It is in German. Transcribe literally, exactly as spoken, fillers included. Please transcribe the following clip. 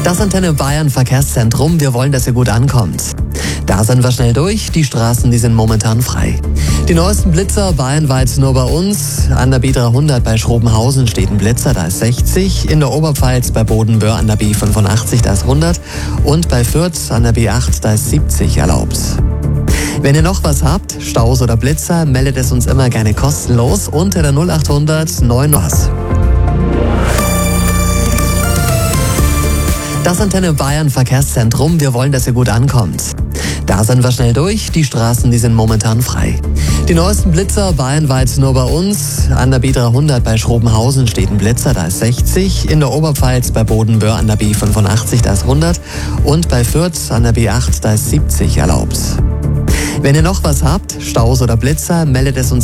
Das Antenne Bayern Verkehrszentrum, wir wollen, dass ihr gut ankommt. Da sind wir schnell durch, die Straßen, die sind momentan frei. Die neuesten Blitzer bayernweit nur bei uns. An der B dreihundert bei Schrobenhausen steht ein Blitzer, da ist sechzig. In der Oberpfalz bei Bodenwöhr an der B fünfundachtzig, da ist hundert. Und bei Fürth an der B acht, da ist siebzig erlaubt. Wenn ihr noch was habt, Staus oder Blitzer, meldet es uns immer gerne kostenlos unter der null achthundert neun was. Das Antenne Bayern Verkehrszentrum, wir wollen, dass ihr gut ankommt. Da sind wir schnell durch, die Straßen, die sind momentan frei. Die neuesten Blitzer bayernweit nur bei uns. An der B dreihundert bei Schrobenhausen steht ein Blitzer, da ist sechzig. In der Oberpfalz bei Bodenwöhr an der B fünfundachtzig, da ist hundert. Und bei Fürth an der B acht, da ist siebzig erlaubt. Wenn ihr noch was habt, Staus oder Blitzer, meldet es uns